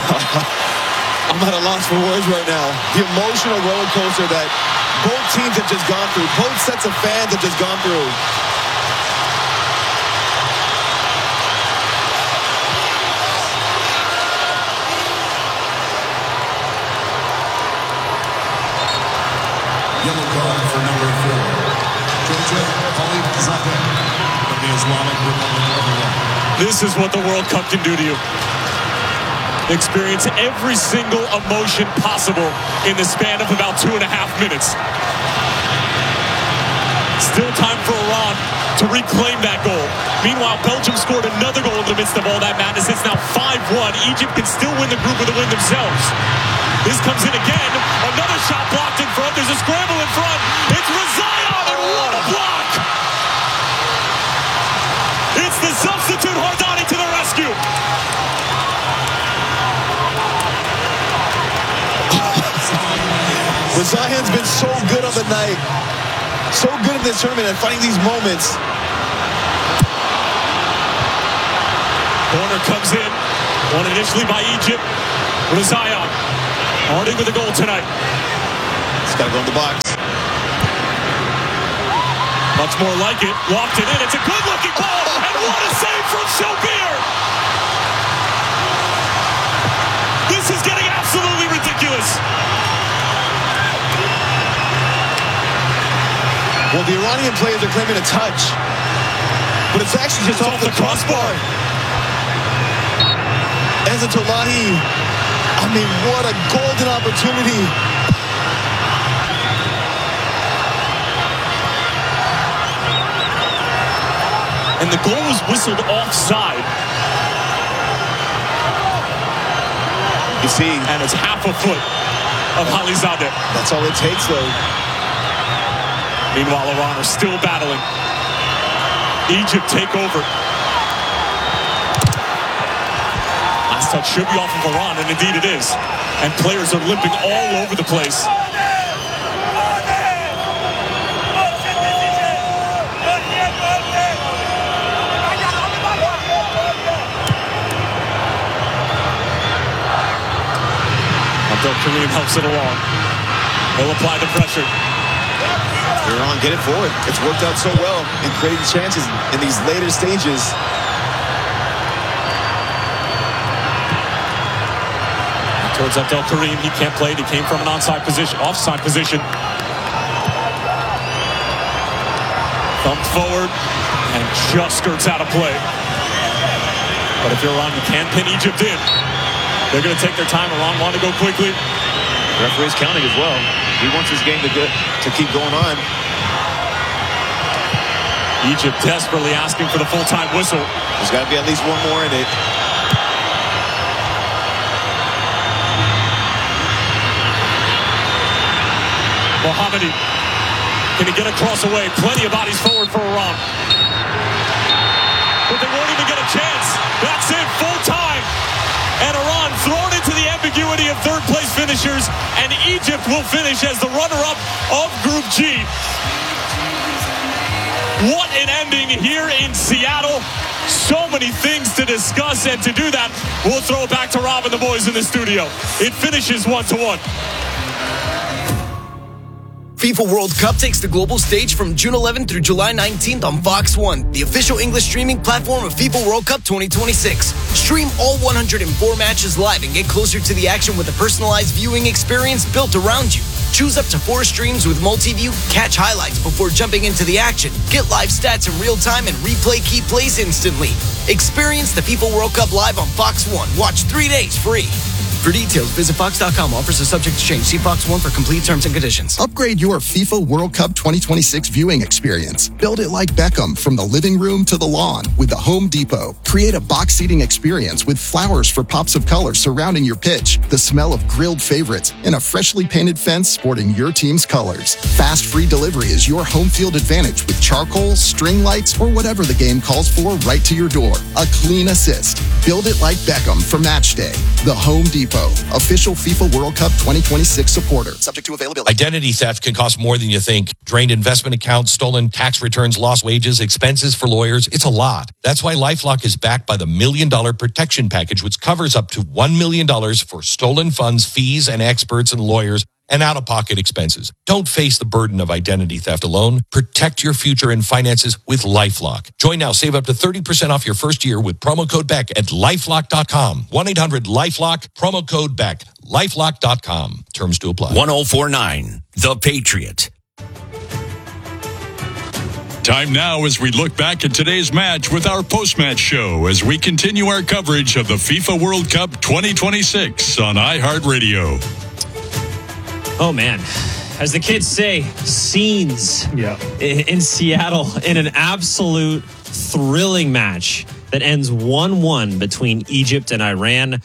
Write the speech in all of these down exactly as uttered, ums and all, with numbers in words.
I'm at a loss for words right now. The emotional roller coaster that both teams have just gone through. Both sets of fans have just gone through. Yellow card for number four, Georgia Polizade from the Islamic Republic of Iran. This is what the World Cup can do to you. Experience every single emotion possible in the span of about two and a half minutes. Still time for Iran to reclaim that goal. Meanwhile, Belgium scored another goal in the midst of all that madness. It's now five one. Egypt can still win the group with a win themselves. This comes in again. Another shot blocked in front. There's a scramble in front. It's Rezaian, and what a block! It's the substitute Hardani to the rescue. Rezaian's been so good on the night. So good in this tournament at finding these moments. Corner comes in. Won initially by Egypt. Rezaian. Harding with a goal tonight. He's got to go in the box. Much more like it. Walked it in. It's a good-looking ball. And what a save from Shobir! This is getting absolutely ridiculous. Well, the Iranian players are claiming a touch. But it's actually just it's off, off the, the crossbar. crossbar. Ezatolahi. I mean, what a golden opportunity. And the goal was whistled offside. You see. And it's half a foot of Halizadeh. That's all it takes, though. Meanwhile, Iran are still battling. Egypt take over. Last touch should be off of Iran, and indeed it is. And players are limping all over the place. Abdel-Karim helps it along. He'll apply the pressure. Iran, get it forward. It's worked out so well in creating chances in these later stages. Towards Abdel-Karim, he can't play it. He came from an onside position, offside position. Thumped forward and just skirts out of play. But if you're Iran, you can't pin Egypt in. They're going to take their time. Iran want to go quickly. The referee's counting as well. He wants this game to get to keep going on. Egypt desperately asking for the full-time whistle. There's got to be at least one more in it. Mohammadi, can he get across away? Plenty of bodies forward for Iran. But they won't even get a chance. That's it, full time. And Iran thrown into the ambiguity of third place finishers, and Egypt will finish as the runner-up of Group G. What an ending here in Seattle. So many things to discuss, and to do that, we'll throw it back to Rob and the boys in the studio. It finishes one to one. FIFA World Cup takes the global stage from June eleventh through July nineteenth on Fox one, the official English streaming platform of FIFA World Cup twenty twenty-six. Stream all one hundred four matches live and get closer to the action with a personalized viewing experience built around you. Choose up to four streams with multi-view, catch highlights before jumping into the action, get live stats in real time, and replay key plays instantly. Experience the FIFA World Cup live on Fox one. Watch three days free. For details, visit Fox dot com. Offers are subject to change. See Fox one for complete terms and conditions. Upgrade your FIFA World Cup twenty twenty-six viewing experience. Build it like Beckham from the living room to the lawn with the Home Depot. Create a box seating experience with flowers for pops of color surrounding your pitch, the smell of grilled favorites, and a freshly painted fence sporting your team's colors. Fast free delivery is your home field advantage with charcoal, string lights, or whatever the game calls for right to your door. A clean assist. Build it like Beckham for match day. The Home Depot. Depot, official FIFA World Cup twenty twenty-six supporter. Subject to availability. Identity theft can cost more than you think. Drained investment accounts, stolen tax returns, lost wages, expenses for lawyers. It's a lot. That's why LifeLock is backed by the Million Dollar Protection Package, which covers up to one million dollars for stolen funds, fees, and experts and lawyers, and out-of-pocket expenses. Don't face the burden of identity theft alone. Protect your future and finances with LifeLock. Join now. Save up to thirty percent off your first year with promo code BECK at lifelock dot com. one eight hundred lifelock, promo code BECK, lifelock dot com. Terms to apply. one oh four point nine, The Patriot. Time now as we look back at today's match with our post-match show as we continue our coverage of the FIFA World Cup twenty twenty-six on iHeartRadio. Oh, man. As the kids say, scenes yeah. in Seattle in an absolute thrilling match that ends one one between Egypt and Iran.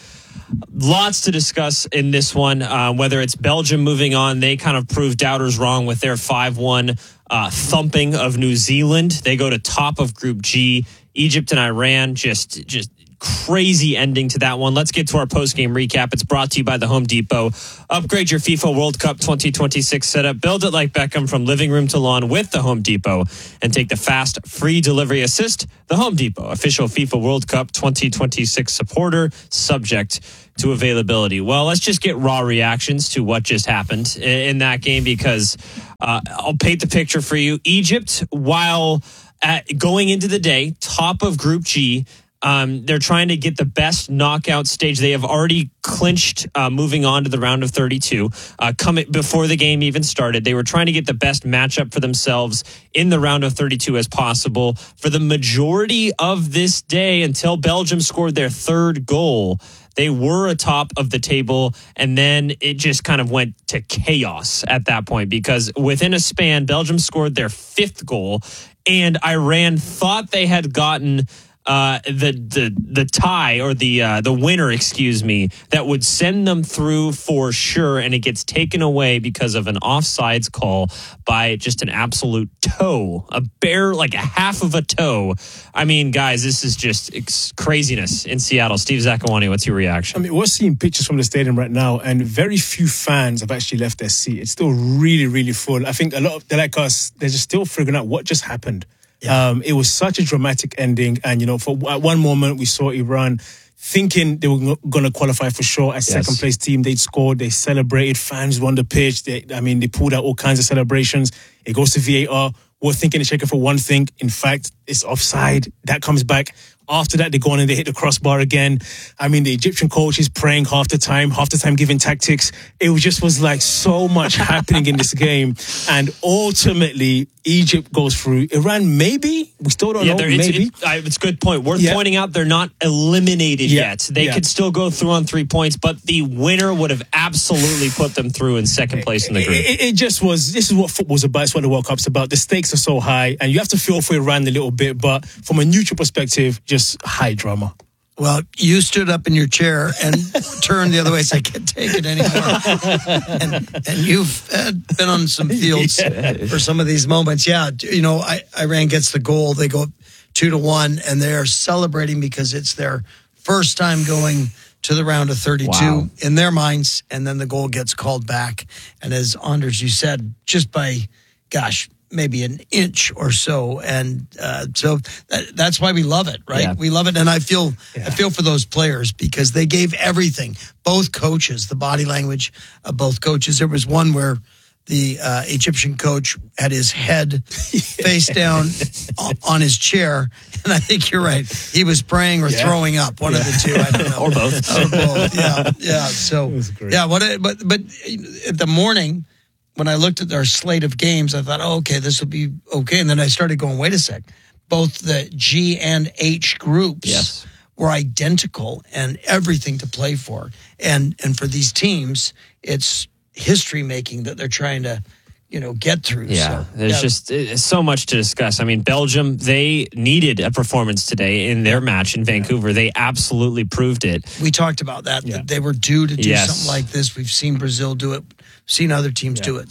Lots to discuss in this one, uh, whether it's Belgium moving on. They kind of proved doubters wrong with their five one uh, thumping of New Zealand. They go to top of Group G. Egypt and Iran just just crazy ending to that one. Let's get to our post-game recap. It's brought to you by the Home Depot. Upgrade your FIFA World Cup twenty twenty-six setup. Build it like Beckham from living room to lawn with the Home Depot and take the fast, free delivery assist. The Home Depot, official FIFA World Cup twenty twenty-six supporter, subject to availability. Well, let's just get raw reactions to what just happened in that game because uh, I'll paint the picture for you. Egypt, while at, going into the day, top of Group G, Um, they're trying to get the best knockout stage. They have already clinched uh, moving on to the round of thirty-two. Uh, coming before the game even started, they were trying to get the best matchup for themselves in the round of thirty-two as possible. For the majority of this day, until Belgium scored their third goal, they were atop of the table, and then it just kind of went to chaos at that point because within a span, Belgium scored their fifth goal, and Iran thought they had gotten Uh, the the the tie or the uh, the winner, excuse me, that would send them through for sure, and it gets taken away because of an offsides call by just an absolute toe, a bare like a half of a toe. I mean, guys, this is just ex- craziness in Seattle. Steve Zakuani, what's your reaction? I mean, we're seeing pictures from the stadium right now, and very few fans have actually left their seat. It's still really, really full. I think a lot of they're like us; they're just still figuring out what just happened. Yeah. Um, it was such a dramatic ending. And, you know, for at one moment we saw Iran thinking they were going to qualify for sure as yes. second place team. They'd scored, they celebrated, fans won the pitch. They, I mean, they pulled out all kinds of celebrations. It goes to V A R. We're thinking they're checking for one thing. In fact, it's offside. That comes back. After that, they go on and they hit the crossbar again. I mean, the Egyptian coach is praying half the time, half the time giving tactics. It was just was like so much happening in this game. And ultimately, Egypt goes through. Iran, maybe? We still don't yeah, know. It's, maybe. It's, it's a good point. Worth yeah. pointing out, they're not eliminated yeah. yet. They yeah. could still go through on three points, but the winner would have absolutely put them through in second place in the group. It, it, it just was, this is what football's about. It's what the World Cup's about. The stakes are so high, and you have to feel for Iran a little bit, but from a neutral perspective, just high drama. Well, you stood up in your chair and turned the other way, so I can't take it anymore. and, and you've uh, been on some fields yeah. for some of these moments. Yeah, you know, I, Iran gets the goal. They go two to one, and they're celebrating because it's their first time going to the round of thirty-two wow. in their minds, and then the goal gets called back. And as Anders, you said, just by, gosh, maybe an inch or so, and uh, so that, that's why we love it, right? Yeah. We love it, and I feel yeah. I feel for those players because they gave everything. Both coaches, the body language of both coaches. There was one where the uh, Egyptian coach had his head face down on his chair, and I think you're right. He was praying or yeah. throwing up, one yeah. of the two. I don't know, or both. Or both. Yeah, yeah. So yeah, what? It, but but at the morning, when I looked at our slate of games, I thought, oh, okay, this will be okay. And then I started going, wait a sec. Both the G and H groups yes. were identical and everything to play for. And and for these teams, it's history making that they're trying to, you know, get through. Yeah, so, there's yeah. just it's so much to discuss. I mean, Belgium, they needed a performance today in their match in Vancouver. They absolutely proved it. We talked about that, yeah. that they were due to do yes. something like this. We've seen Brazil do it. Seen other teams yeah. do it. So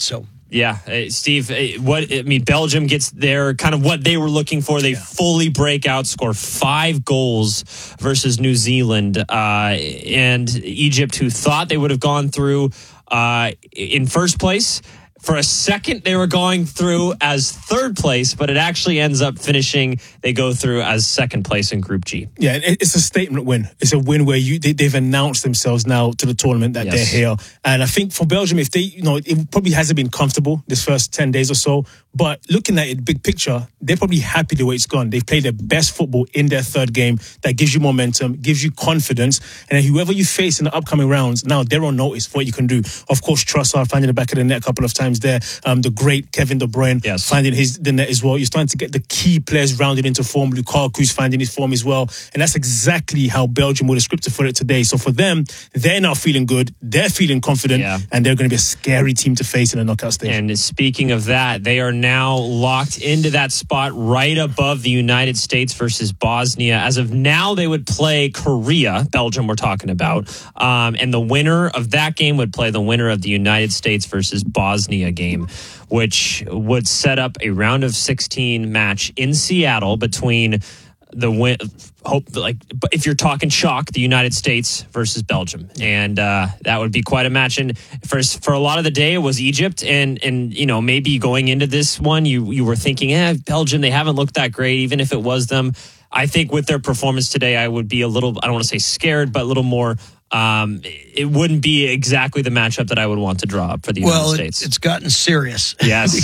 Yeah, uh, Steve, uh, what I mean, Belgium gets their kind of what they were looking for. They yeah. fully break out, score five goals versus New Zealand uh, and Egypt, who thought they would have gone through uh, in first place. For a second, they were going through as third place, but it actually ends up finishing. They go through as second place in Group G. Yeah, it's a statement win. It's a win where you they, they've announced themselves now to the tournament that yes. they're here. And I think for Belgium, if they, you know, it probably hasn't been comfortable this first ten days or so. But looking at it, big picture, they're probably happy the way it's gone. They've played their best football in their third game. That gives you momentum, gives you confidence. And then whoever you face in the upcoming rounds, now they're on notice for what you can do. Of course, Trossard finding the back of the net a couple of times there. Um, the great Kevin De Bruyne yes. finding his the net as well. You're starting to get the key players rounded into form. Lukaku's finding his form as well. And that's exactly how Belgium would have scripted for it today. So for them, they're now feeling good. They're feeling confident. Yeah. And they're going to be a scary team to face in the knockout stage. And speaking of that, they are now locked into that spot right above the United States versus Bosnia. As of now, they would play Korea, Belgium we're talking about. Um, and the winner of that game would play the winner of the United States versus Bosnia game, which would set up a round of sixteen match in Seattle between the win. Hope like, but if you're talking chalk, the United States versus Belgium, and uh, that would be quite a match. And for for a lot of the day, it was Egypt, and and you know maybe going into this one, you you were thinking, eh, Belgium, they haven't looked that great, even if it was them. I think with their performance today, I would be a little, I don't want to say scared, but a little more. Um, it wouldn't be exactly the matchup that I would want to draw up for the United well, States. Well, it's gotten serious. Yes.